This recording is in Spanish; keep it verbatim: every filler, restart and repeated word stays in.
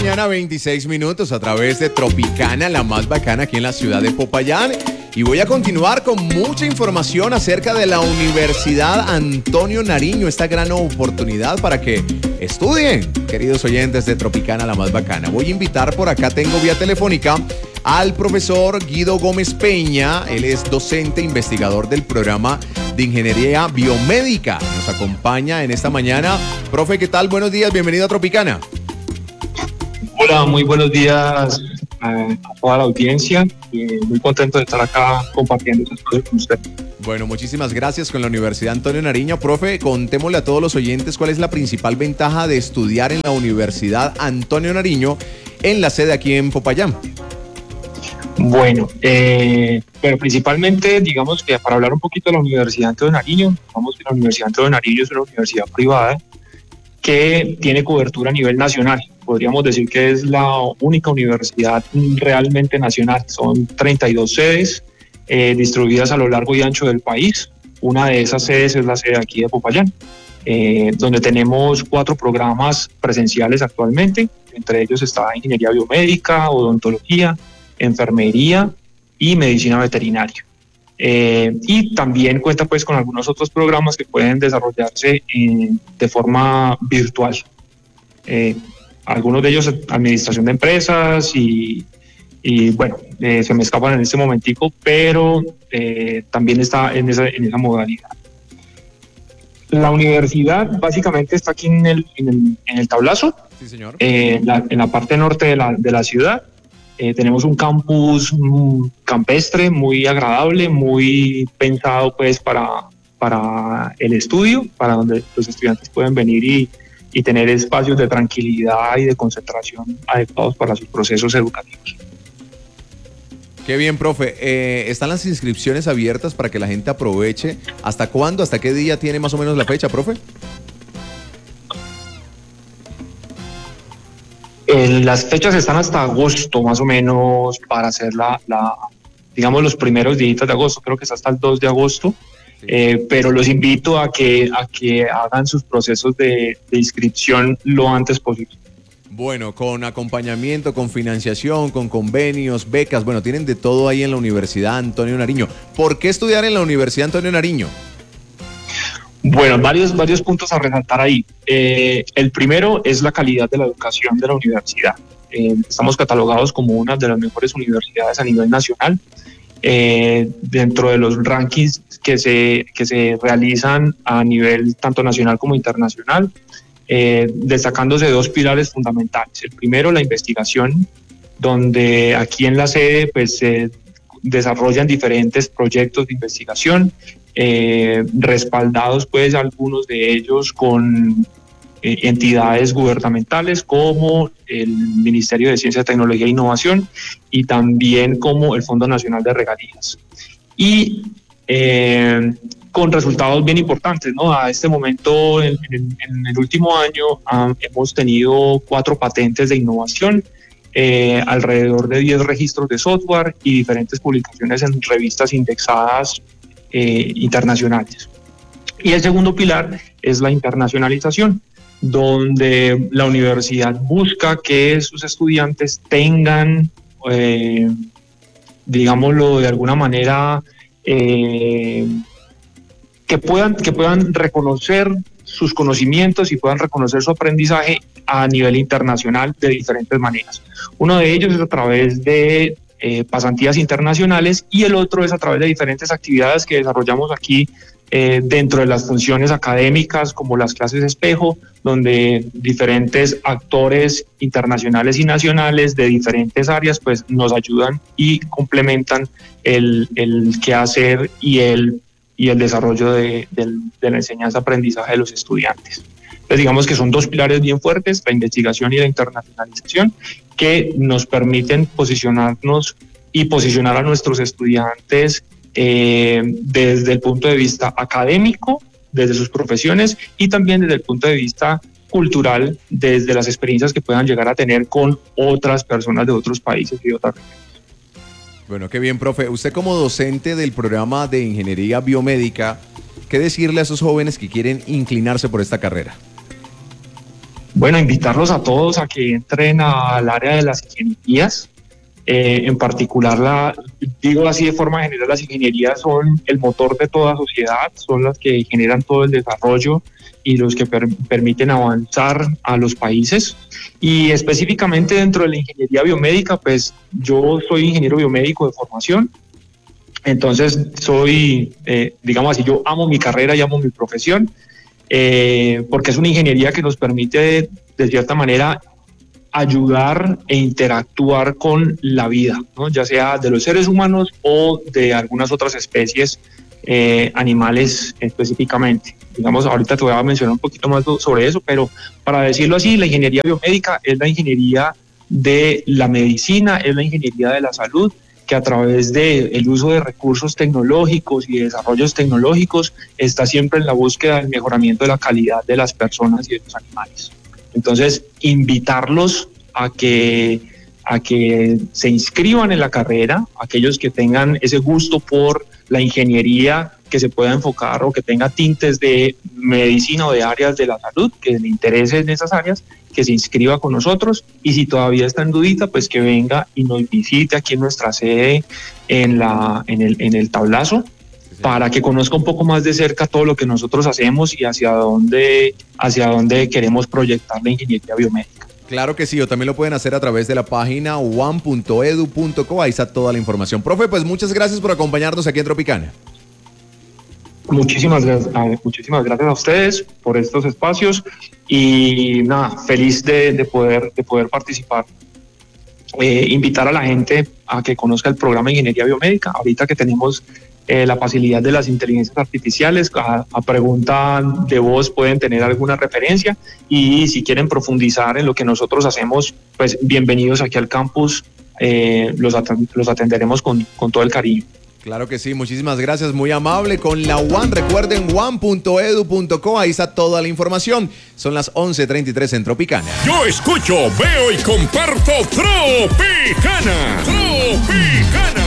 mañana, veintiséis minutos a través de Tropicana, la más bacana aquí en la ciudad de Popayán. Y voy a continuar con mucha información acerca de la Universidad Antonio Nariño, esta gran oportunidad para que estudien, queridos oyentes de Tropicana, la más bacana. Voy a invitar por acá, tengo vía telefónica al profesor Guido Gómez Peña. Él es docente investigador del programa de Ingeniería Biomédica. Nos acompaña en esta mañana. Profe, ¿qué tal? Buenos días, bienvenido a Tropicana. Hola, muy buenos días a toda la audiencia. Eh, muy contento de estar acá compartiendo estas cosas con usted. Bueno, muchísimas gracias con la Universidad Antonio Nariño. Profe, contémosle a todos los oyentes cuál es la principal ventaja de estudiar en la Universidad Antonio Nariño en la sede aquí en Popayán. Bueno, eh, pero principalmente, digamos que para hablar un poquito de la Universidad Antonio Nariño, digamos que la Universidad Antonio Nariño es una universidad privada que tiene cobertura a nivel nacional. Podríamos decir que es la única universidad realmente nacional. Son treinta y dos sedes eh, distribuidas a lo largo y ancho del país. Una de esas sedes es la sede aquí de Popayán, eh, donde tenemos cuatro programas presenciales actualmente. Entre ellos está Ingeniería Biomédica, Odontología, Enfermería y Medicina Veterinaria. Eh, y también cuenta pues con algunos otros programas que pueden desarrollarse eh, de forma virtual. Eh, algunos de ellos administración de empresas y, y bueno, eh, se me escapan en este momentico, pero eh, también está en esa, en esa modalidad. La universidad básicamente está aquí en el, en el, en el tablazo, sí, señor. Eh, la, en la parte norte de la, de la ciudad. Eh, tenemos un campus mm, campestre muy agradable, muy pensado pues para, para el estudio, para donde los estudiantes pueden venir y, y tener espacios de tranquilidad y de concentración adecuados para sus procesos educativos. Qué bien, profe. Eh, ¿Están las inscripciones abiertas para que la gente aproveche? ¿Hasta cuándo? ¿Hasta qué día tiene más o menos la fecha, profe? Eh, las fechas están hasta agosto, más o menos, para hacer la, la digamos, los primeros días de agosto. Creo que es hasta el dos de agosto. Sí. Eh, pero los invito a que, a que hagan sus procesos de, de inscripción lo antes posible. Bueno, con acompañamiento, con financiación, con convenios, becas, bueno, tienen de todo ahí en la Universidad Antonio Nariño. ¿Por qué estudiar en la Universidad Antonio Nariño? Bueno, varios, varios puntos a resaltar ahí. Eh, el primero es la calidad de la educación de la universidad. Eh, estamos catalogados como una de las mejores universidades a nivel nacional. Eh, dentro de los rankings que se, que se realizan a nivel tanto nacional como internacional, eh, destacándose dos pilares fundamentales. El primero, la investigación, donde aquí en la sede pues, se desarrollan diferentes proyectos de investigación, eh, respaldados pues algunos de ellos con eh, entidades gubernamentales como el Ministerio de Ciencia, Tecnología e Innovación y también como el Fondo Nacional de Regalías. Y eh, con resultados bien importantes, ¿no? A este momento, en, en, en el último año, um, hemos tenido cuatro patentes de innovación, eh, alrededor de diez registros de software y diferentes publicaciones en revistas indexadas eh, internacionales. Y el segundo pilar es la internacionalización, donde la universidad busca que sus estudiantes tengan, eh, digámoslo de alguna manera, eh, que puedan, que puedan reconocer sus conocimientos y puedan reconocer su aprendizaje a nivel internacional de diferentes maneras. Uno de ellos es a través de eh, pasantías internacionales y el otro es a través de diferentes actividades que desarrollamos aquí eh, dentro de las funciones académicas, como las clases espejo, donde diferentes actores internacionales y nacionales de diferentes áreas pues, nos ayudan y complementan el, el quehacer y el y el desarrollo de, de, de la enseñanza-aprendizaje de los estudiantes. Entonces digamos que son dos pilares bien fuertes, la investigación y la internacionalización, que nos permiten posicionarnos y posicionar a nuestros estudiantes eh, desde el punto de vista académico, desde sus profesiones y también desde el punto de vista cultural, desde las experiencias que puedan llegar a tener con otras personas de otros países y de otras regiones. Bueno, qué bien, profe. Usted como docente del programa de Ingeniería Biomédica, ¿qué decirle a esos jóvenes que quieren inclinarse por esta carrera? Bueno, invitarlos a todos a que entren al área de las ingenierías. Eh, en particular, la, digo así de forma general, las ingenierías son el motor de toda sociedad, son las que generan todo el desarrollo y los que per, permiten avanzar a los países. Y específicamente dentro de la ingeniería biomédica, pues yo soy ingeniero biomédico de formación, entonces soy, eh, digamos así, yo amo mi carrera y amo mi profesión, eh, porque es una ingeniería que nos permite, de cierta manera, ayudar e interactuar con la vida, ¿no? Ya sea de los seres humanos o de algunas otras especies eh, animales específicamente. Digamos, ahorita te voy a mencionar un poquito más sobre eso, pero para decirlo así, la ingeniería biomédica es la ingeniería de la medicina, es la ingeniería de la salud, que a través del uso de recursos tecnológicos y de desarrollos tecnológicos está siempre en la búsqueda del mejoramiento de la calidad de las personas y de los animales. Entonces, invitarlos a que, a que se inscriban en la carrera, aquellos que tengan ese gusto por la ingeniería, que se pueda enfocar o que tenga tintes de medicina o de áreas de la salud, que le interese en esas áreas, que se inscriba con nosotros, y si todavía está en dudita, pues que venga y nos visite aquí en nuestra sede en, la, en, el, en el Tablazo, para que conozca un poco más de cerca todo lo que nosotros hacemos y hacia dónde, hacia dónde queremos proyectar la ingeniería biomédica. Claro que sí, o también lo pueden hacer a través de la página one punto edu punto co, ahí está toda la información. Profe, pues muchas gracias por acompañarnos aquí en Tropicana. Muchísimas gracias, muchísimas gracias a ustedes por estos espacios y nada, feliz de, de, poder, de poder participar. Eh, invitar a la gente a que conozca el programa de Ingeniería Biomédica, ahorita que tenemos Eh, la facilidad de las inteligencias artificiales, a, a pregunta de voz pueden tener alguna referencia, y si quieren profundizar en lo que nosotros hacemos, pues bienvenidos aquí al campus, eh, los, at- los atenderemos con, con todo el cariño. Claro que sí, muchísimas gracias, muy amable con la UAN. Recuerden one punto edu punto co, ahí está toda la información. Son las once treinta y tres en Tropicana. Yo escucho, veo y comparto Tropicana. Tropicana.